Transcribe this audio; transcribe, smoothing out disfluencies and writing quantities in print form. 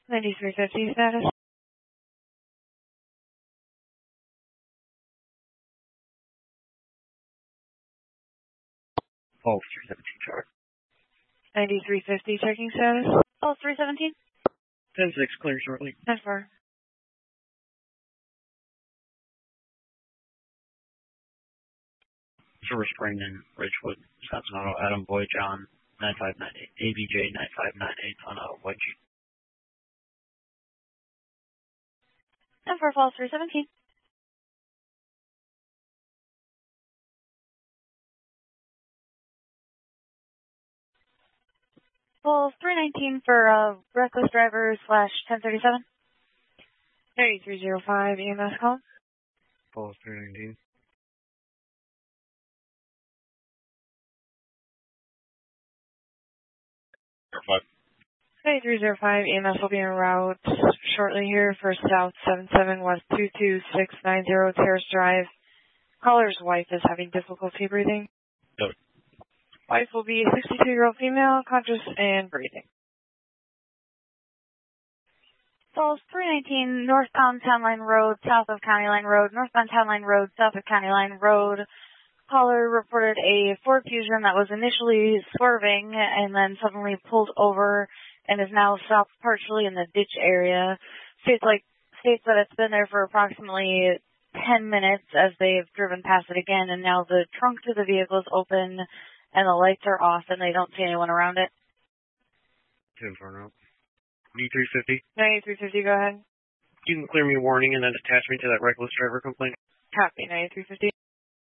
9350 status. Oh, 317 chart. 9350 checking status. Oh, 317? 10-6, clear shortly. 10-4. Silver Spring and Ridgewood, Wisconsin Auto, Adam Boy, John, 9598, ABJ 9598 on a white Jeep. 10-4, false 317. Full 319 for reckless driver / 1037. 9305 EMS call. Full 319. Five. 9305 EMS will be en route shortly here for South 77 West 22690 Terrace Drive. Caller's wife is having difficulty breathing. Yep. Wife will be a 62-year-old female, conscious and breathing. Falls 319 northbound Town Line Road, south of County Line Road, northbound Town Line Road, south of County Line Road. Caller reported a Ford Fusion that was initially swerving and then suddenly pulled over and is now stopped partially in the ditch area. States that it's been there for approximately 10 minutes as they've driven past it again, and now the trunk to the vehicle is open and the lights are off and they don't see anyone around it. 10-4 now. 9350. 9350, go ahead. You can clear me warning and then attach me to that reckless driver complaint. Copy, 9350.